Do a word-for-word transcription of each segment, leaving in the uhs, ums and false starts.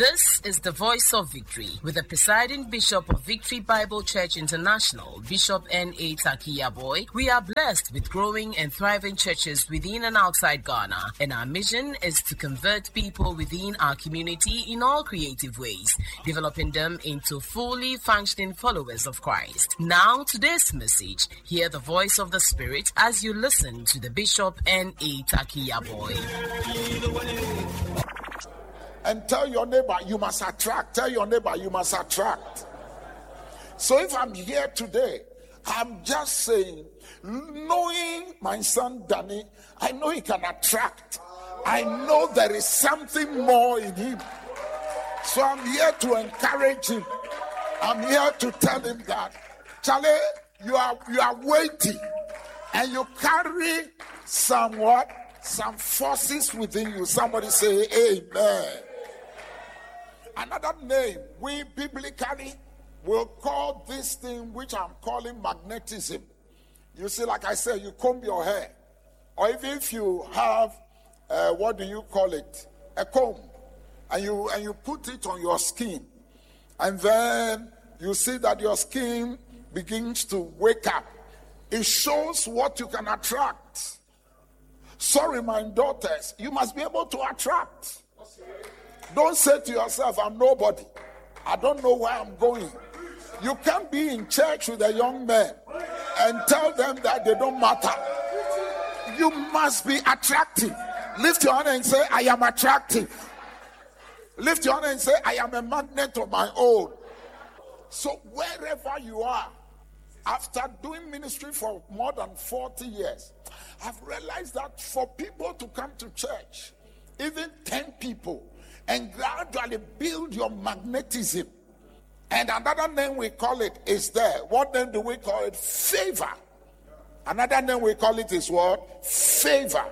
This is the Voice of Victory with the presiding Bishop of Victory Bible Church International, Bishop N A Takiyaboy. We are blessed with growing and thriving churches within and outside Ghana, and our mission is to convert people within our community in all creative ways, developing them into fully functioning followers of Christ. Now, today's message. Hear the voice of the Spirit as you listen to the Bishop N A Takiyaboy. And tell your neighbor, you must attract. Tell your neighbor, you must attract. So if I'm here today, I'm just saying, knowing my son Danny, I know he can attract. I know there is something more in him. So I'm here to encourage him. I'm here to tell him that, Charlie, you are you are waiting, and you carry somewhat, some forces within you. Somebody say amen. Another name, we biblically will call this thing which I'm calling magnetism. You see, like I said, you comb your hair. Or even if you have, uh, what do you call it? A comb. And you, and you put it on your skin. And then you see that your skin begins to wake up. It shows what you can attract. Sorry, my daughters, you must be able to attract. Don't say to yourself, I'm nobody. I don't know where I'm going. You can't be in church with a young man and tell them that they don't matter. You must be attractive. Lift your hand and say, I am attractive. Lift your hand and say, I am a magnet of my own. So wherever you are, after doing ministry for more than forty years, I've realized that for people to come to church, even ten people, and gradually build your magnetism. And another name we call it is there. What name do we call it? Favor. Another name we call it is what? Favor.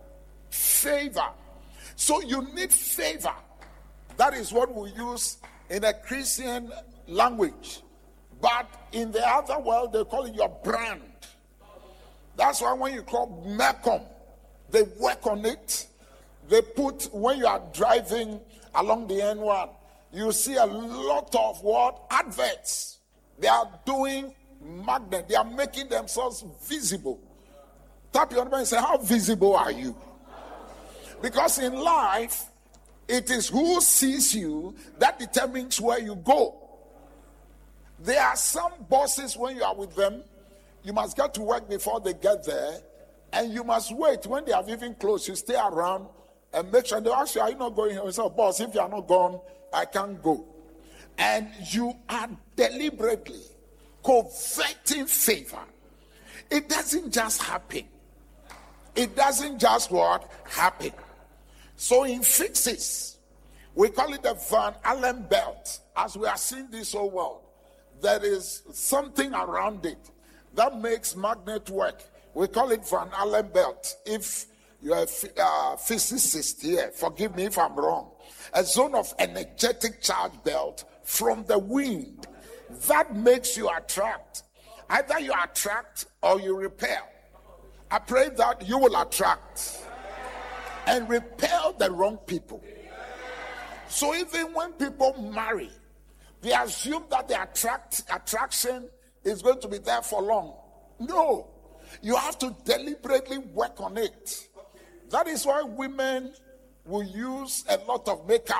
Favor. So you need favor. That is what we use in a Christian language. But in the other world, they call it your brand. That's why when you call Macom, they work on it. They put, when you are driving along the N one, you see a lot of what? Adverts. They are doing magnet. They are making themselves visible. Tap your neighbor and say, how visible are you? Because in life, it is who sees you that determines where you go. There are some bosses, when you are with them, you must get to work before they get there, and you must wait. When they have even closed, you stay around and make sure. They ask you, are you not going here? You say, boss, if you are not gone, I can't go. And you are deliberately coveting favor. It doesn't just happen. It doesn't just what? Happen. So in fixes, we call it the Van Allen belt. As we are seeing this whole world, there is something around it that makes magnet work. We call it Van Allen belt. If you're a uh, physicist here, forgive me if I'm wrong. A zone of energetic charge belt from the wind that makes you attract. Either you attract or you repel. I pray that you will attract and repel the wrong people. So even when people marry, they assume that the attract, attraction is going to be there for long. No. You have to deliberately work on it. That is why women will use a lot of makeup,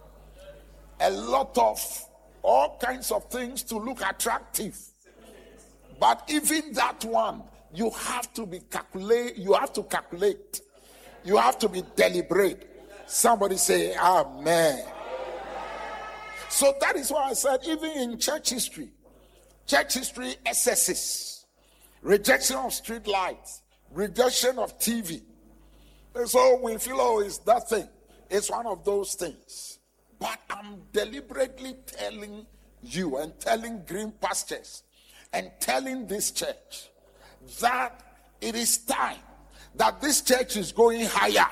a lot of all kinds of things to look attractive. But even that one, you have to be calculate. You have to calculate. You have to be deliberate. Somebody say, Amen. So that is why I said, even in church history, church history excesses, rejection of street lights, rejection of T V. And so we feel, oh, it's that thing. It's one of those things. But I'm deliberately telling you and telling Green Pastures and telling this church that it is time that this church is going higher.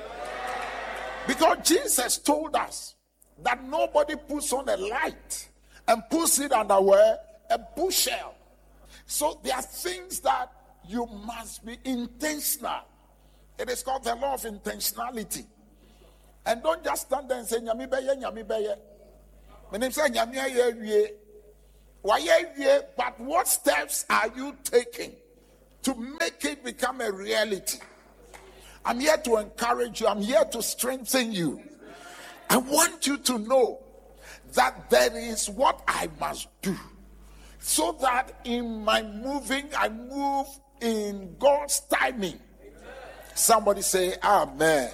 Because Jesus told us that nobody puts on a light and puts it under where? A bushel. So there are things that you must be intentional. It is called the law of intentionality. And don't just stand there and say, Nyami beye, Nyami beye. My name says, Nyami ye, why ye, but what steps are you taking to make it become a reality? I'm here to encourage you. I'm here to strengthen you. I want you to know that there is what I must do so that in my moving, I move in God's timing. Somebody say, Amen.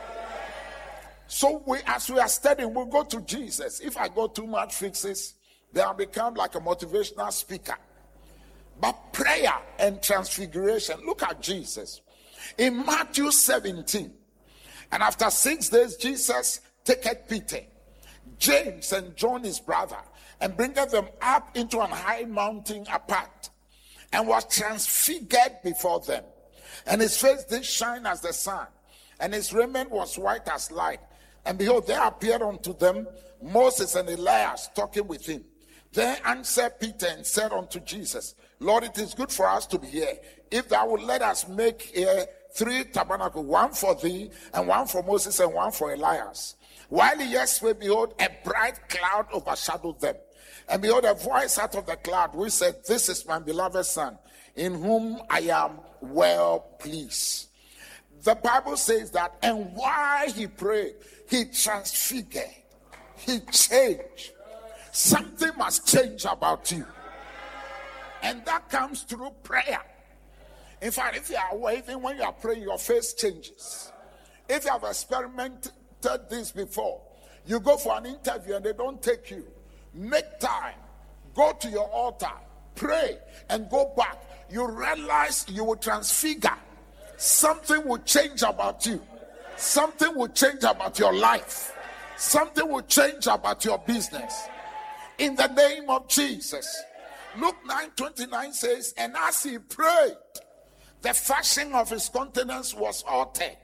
So we, as we are studying, we'll go to Jesus. If I go too much fixes, then I become like a motivational speaker. But prayer and transfiguration, look at Jesus. In Matthew seventeen, and after six days, Jesus taketh Peter, James, and John his brother, and bringeth them up into an high mountain apart, and was transfigured before them. And his face did shine as the sun, and his raiment was white as light. And behold, there appeared unto them Moses and Elias talking with him. Then answered Peter and said unto Jesus, Lord, it is good for us to be here. If thou would let us make here three tabernacles, one for thee, and one for Moses, and one for Elias. While he yet spake, behold, a bright cloud overshadowed them. And behold, a voice out of the cloud, which said, This is my beloved Son, in whom I am well pleased. The Bible says that, and while he prayed, he transfigured, he changed. Something must change about you. And that comes through prayer. In fact, if you are aware, even when you are praying, your face changes. If you have experimented this before, you go for an interview and they don't take you, make time, go to your altar, pray, and go back. You realize you will transfigure. Something will change about you. Something will change about your life. Something will change about your business. In the name of Jesus. Luke nine twenty-nine says, and as he prayed, the fashion of his countenance was altered.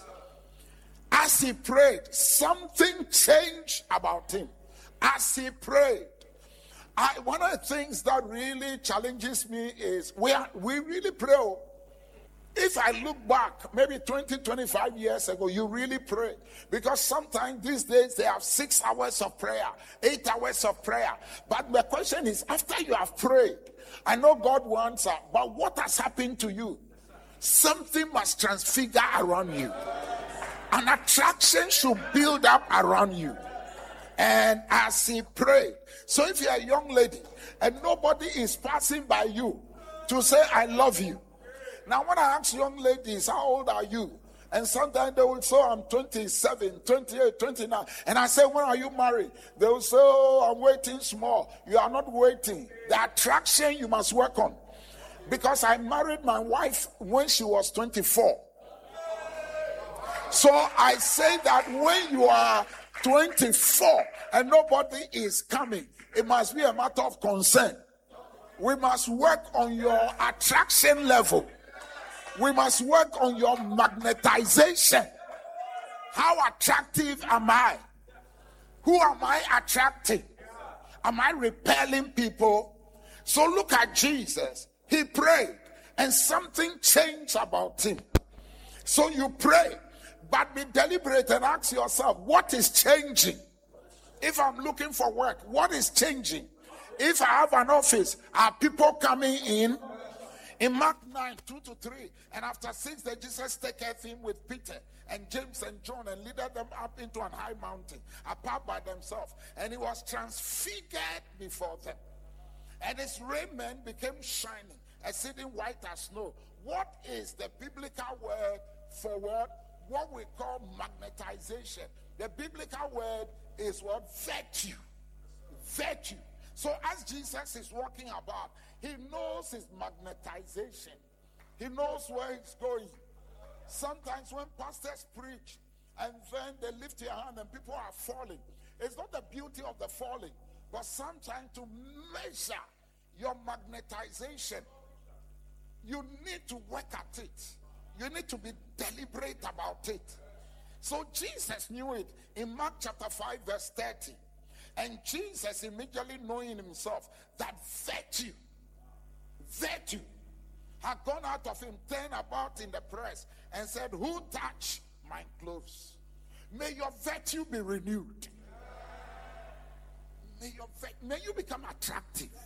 As he prayed, something changed about him. As he prayed, I, one of the things that really challenges me is we are, we really pray. If I look back, maybe twenty, twenty-five years ago, you really pray. Because sometimes these days they have six hours of prayer, eight hours of prayer. But the question is, after you have prayed, I know God will answer, but what has happened to you? Something must transfigure around you. An attraction should build up around you. And as he prayed, so if you're a young lady and nobody is passing by you to say, I love you. Now, when I ask young ladies, how old are you? And sometimes they will say, I'm twenty-seven, twenty-eight, twenty-nine. And I say, when are you married? They will say, oh, I'm waiting small. You are not waiting. The attraction you must work on. Because I married my wife when she was twenty-four. So I say that when you are twenty-four and nobody is coming, it must be a matter of concern. We must work on your attraction level. We must work on your magnetization. How attractive am I? Who am I attracting? Am I repelling people? So look at Jesus. He prayed and something changed about him. So you pray, but be deliberate and ask yourself, what is changing? If I'm looking for work, what is changing? If I have an office, are people coming in? In Mark nine, two to three, and after six days, Jesus taketh him with Peter and James and John and leaded them up into an high mountain, apart by themselves. And he was transfigured before them. And his raiment became shining, exceeding white as snow. What is the biblical word for what? What we call magnetization. The biblical word is what? Virtue. Virtue. So as Jesus is walking about, he knows his magnetization. He knows where he's going. Sometimes when pastors preach and then they lift your hand and people are falling, it's not the beauty of the falling, but sometimes to measure your magnetization, you need to work at it. You need to be deliberate about it. So Jesus knew it in Mark chapter five verse thirty. And Jesus, immediately knowing himself that virtue, virtue had gone out of him, turned about in the press and said, who touched my clothes? May your virtue be renewed. May your may you become attractive.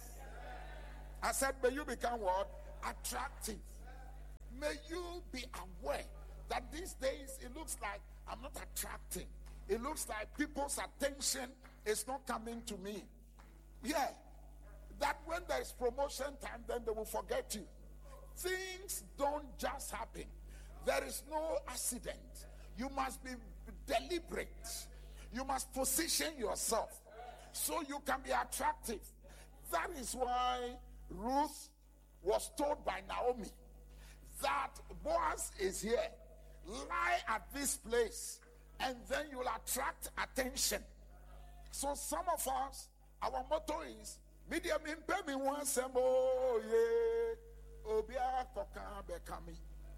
I said, may you become what? Attractive. May you be aware that these days it looks like I'm not attracting. It looks like people's attention is not coming to me. Yeah. That when there is promotion time, then they will forget you. Things don't just happen. There is no accident. You must be deliberate. You must position yourself so you can be attractive. That is why Ruth was told by Naomi that Boaz is here. Lie at this place and then you'll attract attention. So some of us, our motto is Media min pe mi wan sembo ye obia koka bekami.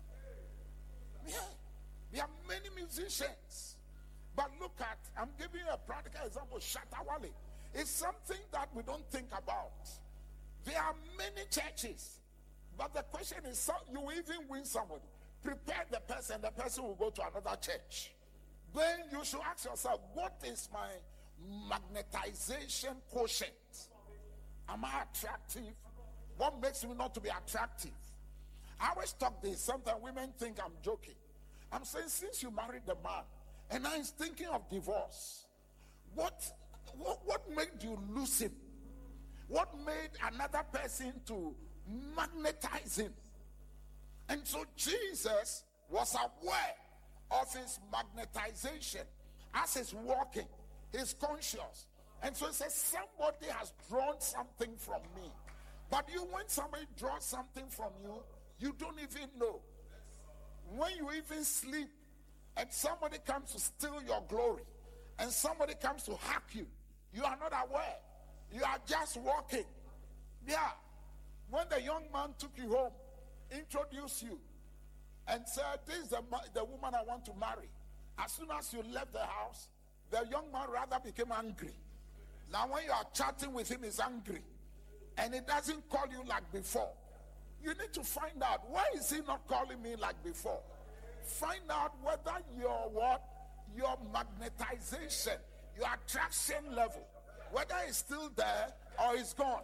Yeah, there are many musicians, but look at, I'm giving you a practical example. Shatta Wale is something that we don't think about. There are many churches, but the question is, so you even win somebody. Prepare the person, the person will go to another church. Then you should ask yourself, what is my magnetization quotient? Am I attractive? What makes me not to be attractive? I always talk this. Sometimes women think I'm joking. I'm saying, since you married the man and now he's thinking of divorce, what, what, what made you lose him? What made another person to magnetize him? And so Jesus was aware of his magnetization as he's walking. He's conscious. And so he says, somebody has drawn something from me. But you, when somebody draws something from you, you don't even know. When you even sleep and somebody comes to steal your glory and somebody comes to hack you, you are not aware. You are just walking. Yeah. When the young man took you home, introduced you, and said, this is the, the woman I want to marry. As soon as you left the house, the young man rather became angry. Now when you are chatting with him, he's angry. And he doesn't call you like before. You need to find out, why is he not calling me like before? Find out whether your what? Your magnetization, your attraction level, whether it's still there or it's gone.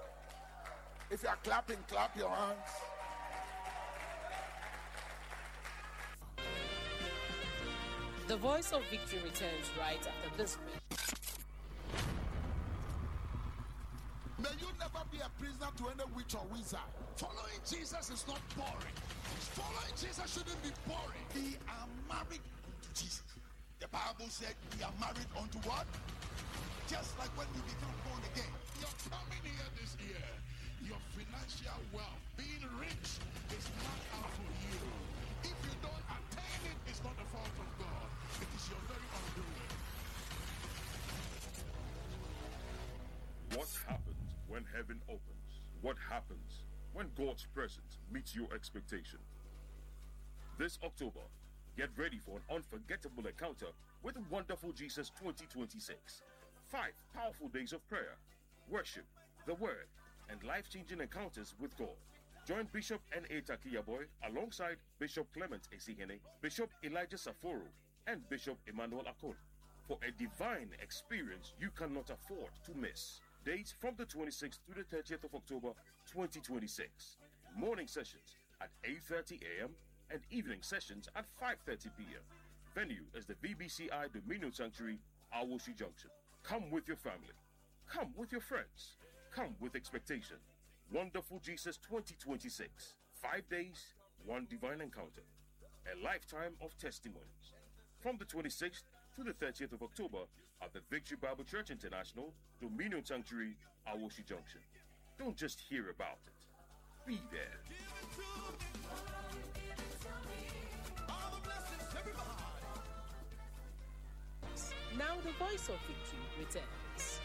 If you are clapping, clap your hands. The Voice of Victory returns right after this break. May you never be a prisoner to any witch or wizard. Following Jesus is not boring. Following Jesus shouldn't be boring. We are married to Jesus. The Bible said we are married unto what? Just like when we become born again. You're coming here this year. Your financial wealth, being rich, is not out for you. If you don't attain it, it's not the fault of God. It is your very undoing. What happens when heaven opens? What happens when God's presence meets your expectation? This October, get ready for an unforgettable encounter with Wonderful Jesus twenty twenty-six. Five powerful days of prayer, worship, the word, and life-changing encounters with God. Join Bishop N A Takiyaboy alongside Bishop Clement Esihene, Bishop Elijah Saforo, and Bishop Emmanuel Akon for a divine experience you cannot afford to miss. Dates from the twenty-sixth to the thirtieth of October twenty twenty-six. Morning sessions at eight thirty a.m. and evening sessions at five thirty p.m. Venue is the V B C I Dominion Sanctuary, Awoshi Junction. Come with your family. Come with your friends. Come with expectation. Wonderful Jesus twenty twenty-six. Five days, one divine encounter. A lifetime of testimonies. From the twenty-sixth to the thirtieth of October at the Victory Bible Church International, Dominion Sanctuary, Awoshi Junction. Don't just hear about it. Be there. Now the Voice of Victory returns.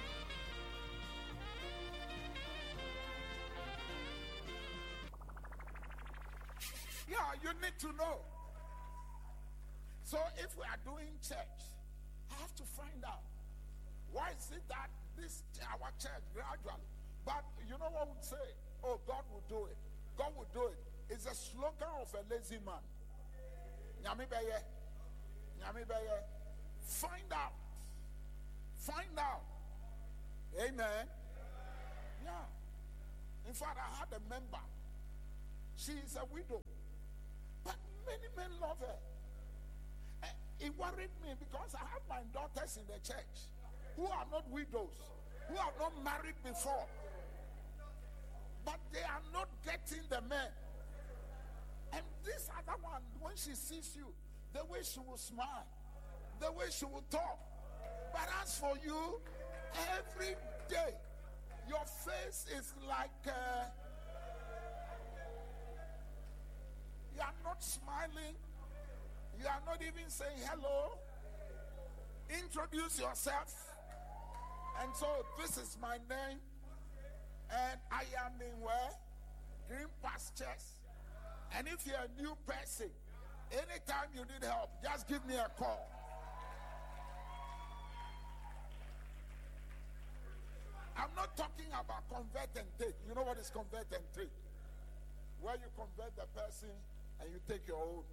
Yeah, you need to know. So if we are doing church, I have to find out, why is it that this our church gradually? But you know what we would say? Oh, God will do it. God will do it. It's a slogan of a lazy man. Nyame beye, Find out. Find out. Amen. Yeah. In fact, I had a member. She is a widow. But many men love her. It worried me because I have my daughters in the church who are not widows, who are not married before. But they are not getting the men. And this other one, when she sees you, the way she will smile, the way she will talk. But as for you, every day, your face is like uh, you are not smiling. You are not even saying hello. Introduce yourself. And so this is my name. And I am in where? Green Pastures. And if you're a new person, anytime you need help, just give me a call. I'm not talking about convert and take. You know what is convert and take? Where you convert the person and you take your own.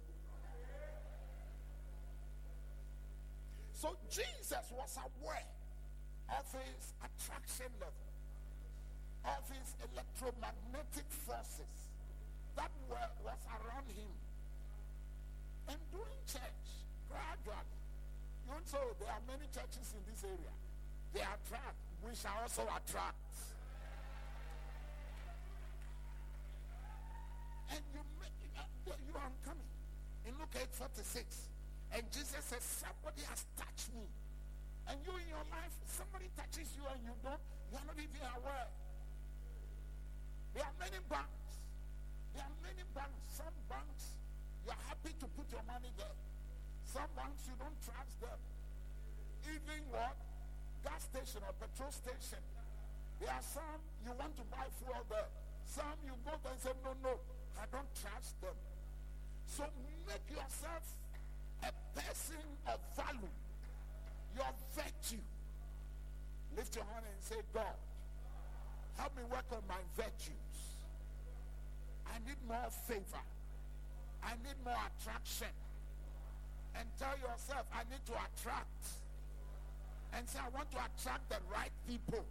So Jesus was aware of his attraction level, of his electromagnetic forces that were, was around him. And doing church, gradually, you know, there are many churches in this area. They attract. We shall also attract. And you make, you are coming. In Luke eight forty-six. And Jesus says, somebody has touched me. And you in your life, somebody touches you and you don't, you are not even aware. There are many banks. There are many banks. Some banks, you are happy to put your money there. Some banks, you don't trust them. Even what? Gas station or petrol station. There are some, you want to buy fuel there. Some, you go there and say, no, no, I don't trust them. So make yourself a person of value, your virtue. Lift your hand and say, God, help me work on my virtues. I need more favor. I need more attraction. And tell yourself, I need to attract. And say, I want to attract the right people.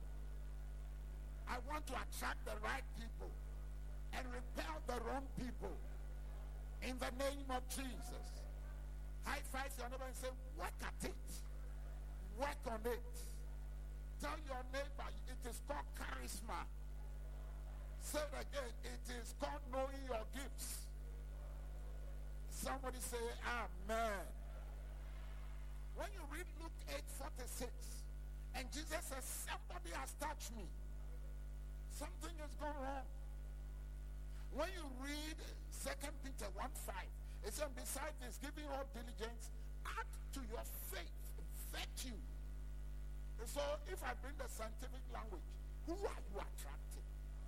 I want to attract the right people and repel the wrong people. In the name of Jesus. High five your neighbor and say, work at it. Work on it. Tell your neighbor, it is called charisma. Say it again, it is called knowing your gifts. Somebody say, amen. When you read Luke eight forty-six, and Jesus says, somebody has touched me. Something has gone wrong. When you read Second Peter one five, it says, besides this, giving all diligence, add to your faith virtue. And so, if I bring the scientific language, who are you attracting?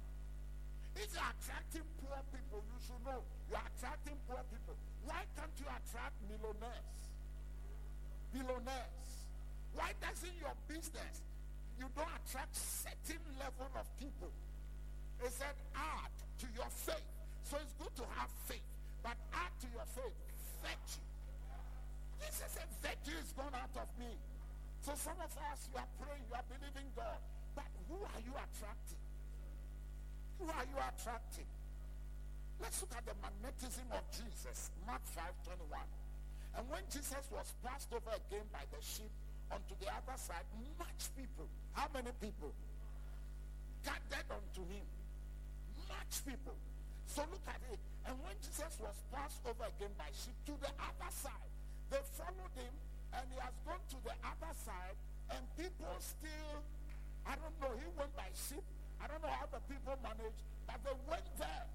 If you're attracting poor people, you should know you're attracting poor people. Why can't you attract millionaires? Billionaires? Why doesn't your business, you don't attract certain level of people? It said, add to your faith. So it's good to have faith. But add to your faith virtue. This is a virtue is gone out of me. So some of us, you are praying, you are believing God. But who are you attracting? Who are you attracting? Let's look at the magnetism of Jesus. Mark five twenty-one. And when Jesus was passed over again by the ship onto the other side, much people, how many people? Gathered unto him. Much people. So look at it. And when Jesus was passed over again by ship to the other side, they followed him, and he has gone to the other side, and people still, I don't know, he went by ship. I don't know how the people managed, but they went there.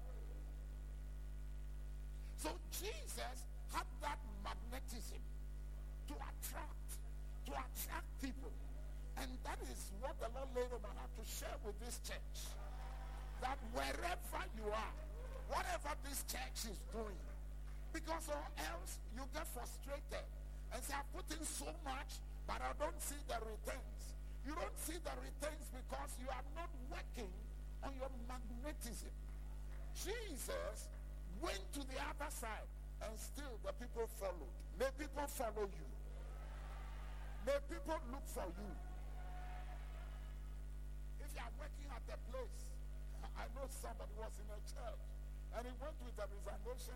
So Jesus had that magnetism to attract, to attract people. And that is what the Lord laid on my heart to share with this church. That wherever you are, whatever this church is doing, because or else you get frustrated and say, I put in so much, but I don't see the returns. You don't see the returns because you are not working on your magnetism. Jesus went to the other side And still the people followed. May people follow you. May people look for you. If you are working at a place, I know somebody was in a church and he went with a resignation